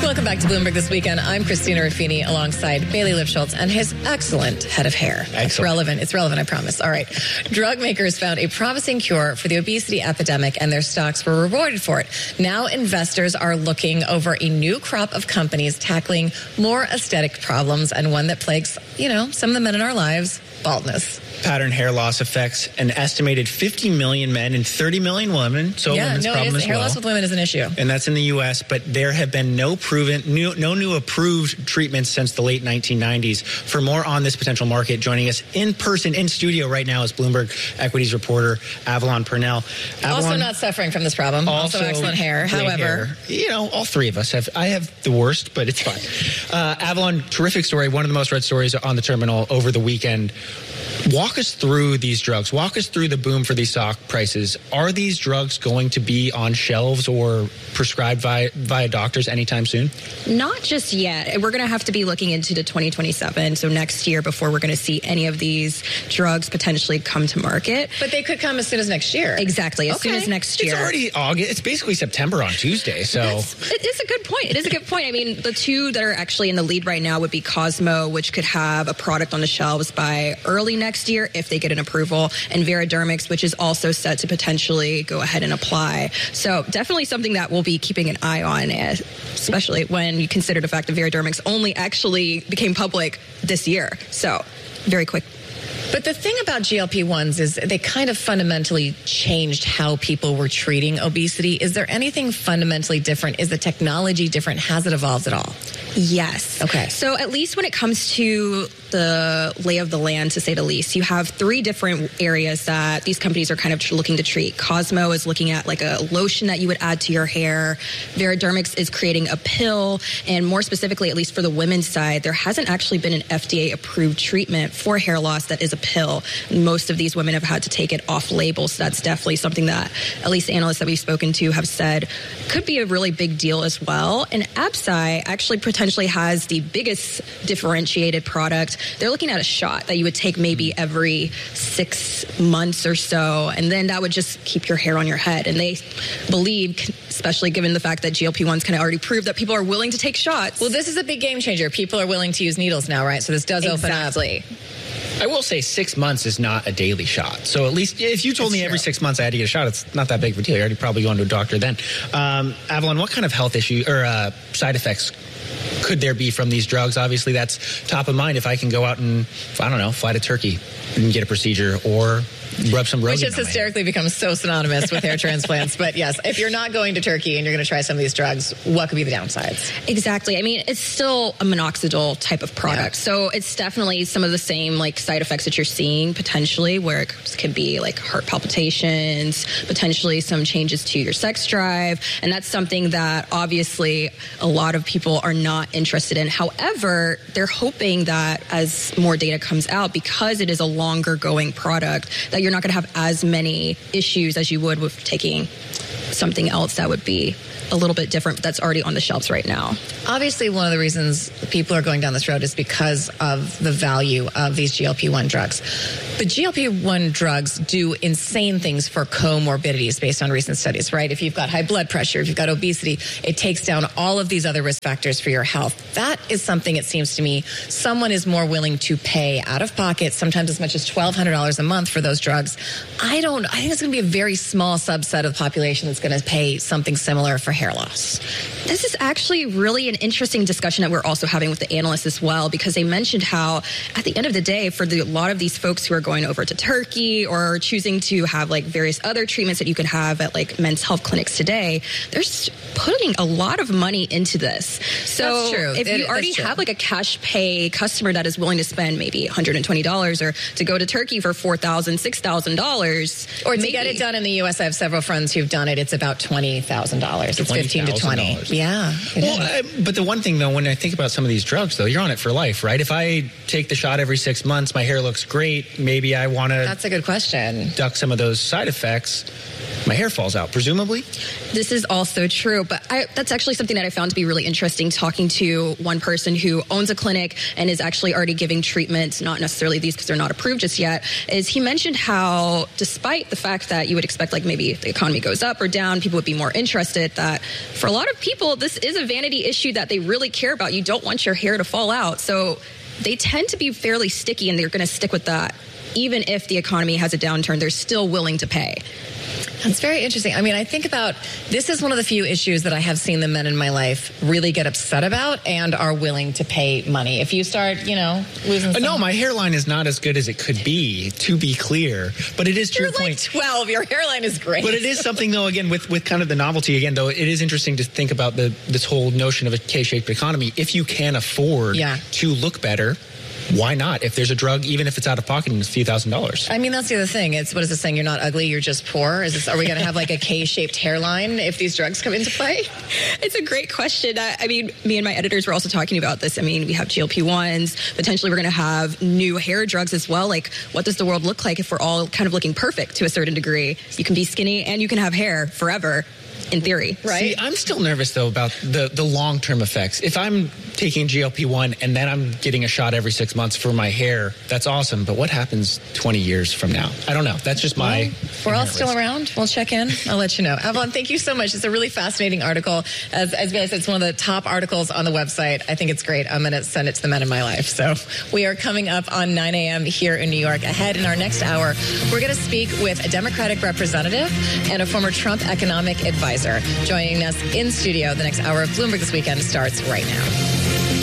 Welcome back to Bloomberg This Weekend. I'm Christina Ruffini alongside Bailey Lipschultz and his excellent head of hair. Excellent. It's relevant, I promise. All right. Drug makers found a promising cure for the obesity epidemic and their stocks were rewarded for it. Now investors are looking over a new crop of companies tackling more aesthetic problems and one that plagues, some of the men in our lives, baldness. Pattern hair loss affects an estimated 50 million men and 30 million women. So women's problem as well. Hair loss with women is an issue. And that's in the U.S., but there have been no new approved treatments since the late 1990s. For more on this potential market, joining us in person, in studio right now is Bloomberg Equities reporter Avalon Purnell. Also not suffering from this problem. Also excellent hair. However, all three of us have. I have the worst, but it's fine. Avalon, terrific story. One of the most read stories on the terminal over the weekend. Walk us through these drugs. Walk us through the boom for these stock prices. Are these drugs going to be on shelves or prescribed via doctors anytime soon? Not just yet. We're going to have to be looking into 2027, so next year, before we're going to see any of these drugs potentially come to market. But they could come as soon as next year. Exactly, as soon as next year. It's already August. It's basically September on Tuesday, so... It is a good point. It is a good point. I mean, the two that are actually in the lead right now would be Cosmo, which could have a product on the shelves by early next year if they get an approval, and Veradermics, which is also set to potentially go ahead and apply. So definitely something that we'll be keeping an eye on, especially when you consider the fact that Veradermics only actually became public this year. So very quick. But the thing about GLP-1s is they kind of fundamentally changed how people were treating obesity. Is there anything fundamentally different? Is the technology different? Has it evolved at all? Yes. Okay. So at least when it comes to the lay of the land, to say the least, you have three different areas that these companies are kind of looking to treat. Cosmo is looking at like a lotion that you would add to your hair. Veradermics is creating a pill. And more specifically, at least for the women's side, there hasn't actually been an FDA-approved treatment for hair loss that is a pill. Most of these women have had to take it off label. So that's definitely something that at least analysts that we've spoken to have said could be a really big deal as well. And Absci actually potentially has the biggest differentiated product. They're looking at a shot that you would take maybe every 6 months or so, and then that would just keep your hair on your head. And they believe, especially given the fact that GLP-1s kind of already proved that people are willing to take shots. Well, this is a big game changer. People are willing to use needles now, right? So this does open up. I will say 6 months is not a daily shot. So at least if you told me every 6 months I had to get a shot, it's not that big of a deal. You're already probably going to a doctor then. Avalon, what kind of health issue or side effects could there be from these drugs? Obviously, that's top of mind if I can go out and, fly to Turkey and get a procedure or rub some Rogaine. Which has hysterically become so synonymous with hair transplants. But yes, if you're not going to Turkey and you're going to try some of these drugs, what could be the downsides? Exactly. I mean, it's still a minoxidil type of product. Yeah. So it's definitely some of the same side effects that you're seeing potentially, where it could be like heart palpitations, potentially some changes to your sex drive. And that's something that obviously a lot of people are not interested in. However, they're hoping that as more data comes out, because it is a longer going product, that you're not going to have as many issues as you would with taking something else that would be a little bit different that's already on the shelves right now. Obviously, one of the reasons people are going down this road is because of the value of these GLP-1 drugs. The GLP-1 drugs do insane things for comorbidities based on recent studies, right? If you've got high blood pressure, if you've got obesity, it takes down all of these other risk factors for your health. That is something, it seems to me, someone is more willing to pay out of pocket, sometimes as much as $1,200 a month for those drugs. I think it's going to be a very small subset of the population that's going to pay something similar for hair loss. This is actually really an interesting discussion that we're also having with the analysts as well, because they mentioned how at the end of the day, for a lot of these folks who are going over to Turkey or choosing to have various other treatments that you could have at men's health clinics today, they're putting a lot of money into this. So that's true. If you already have a cash pay customer that is willing to spend maybe $120 or to go to Turkey for $4,000, $6,000, or to get it done in the U.S., I have several friends who've done it. It's about $20,000. It's 15 to 20. Yeah. But the one thing, though, when I think about some of these drugs, though, you're on it for life, right? If I take the shot every 6 months, my hair looks great. Maybe I want to... That's a good question. Duck some of those side effects. my hair falls out, presumably. This is also true, but that's actually something that I found to be really interesting, talking to one person who owns a clinic and is actually already giving treatments, not necessarily these because they're not approved just yet, is he mentioned how despite the fact that you would expect like maybe if the economy goes up or down, people would be more interested, that for a lot of people, this is a vanity issue that they really care about. You don't want your hair to fall out. So they tend to be fairly sticky and they're going to stick with that. Even if the economy has a downturn, they're still willing to pay. That's very interesting. I mean, I think about this is one of the few issues that I have seen the men in my life really get upset about and are willing to pay money. If you start, losing some... No, my hairline is not as good as it could be, to be clear. But it is to You're your like point. 12. Your hairline is great. But it is something, though, again, with kind of the novelty, again, though, it is interesting to think about this whole notion of a K-shaped economy. If you can afford to look better, why not? If there's a drug, even if it's out of pocket and it's a few $1,000s. I mean, that's the other thing. What is it saying? You're not ugly, you're just poor? Are we going to have like a K-shaped hairline if these drugs come into play? It's a great question. I mean, me and my editors were also talking about this. I mean, we have GLP-1s. Potentially we're going to have new hair drugs as well. Like, what does the world look like if we're all kind of looking perfect to a certain degree? You can be skinny and you can have hair forever. In theory, right? See, I'm still nervous, though, about the long-term effects. If I'm taking GLP-1 and then I'm getting a shot every 6 months for my hair, that's awesome. But what happens 20 years from now? I don't know. That's just my... We're all still around. We'll check in. I'll let you know. Avalon, thank you so much. It's a really fascinating article. As Bailey said, it's one of the top articles on the website. I think it's great. I'm going to send it to the men in my life. So we are coming up on 9 a.m. here in New York. Ahead in our next hour, we're going to speak with a Democratic representative and a former Trump economic advisor. Joining us in studio, the next hour of Bloomberg This Weekend starts right now.